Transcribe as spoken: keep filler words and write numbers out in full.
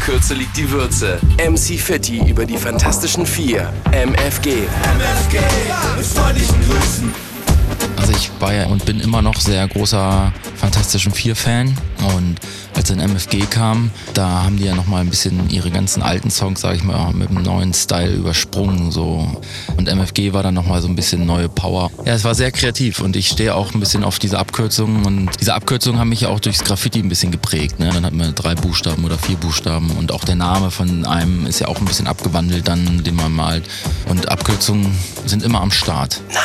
Kürze liegt die Würze. M C Fitti über die Fantastischen Vier. M F G. M F G mit freundlichen Grüßen. Also ich war ja und bin immer noch sehr großer Fantastischen Vier-Fan und als dann M F G kam, da haben die ja nochmal ein bisschen ihre ganzen alten Songs, sag ich mal, mit einem neuen Style übersprungen so. Und M F G war dann nochmal so ein bisschen neue Power. Ja, es war sehr kreativ und ich stehe auch ein bisschen auf diese Abkürzungen und diese Abkürzungen haben mich ja auch durchs Graffiti ein bisschen geprägt. Ne? Dann hat man drei Buchstaben oder vier Buchstaben und auch der Name von einem ist ja auch ein bisschen abgewandelt dann, den man malt. Und Abkürzungen sind immer am Start.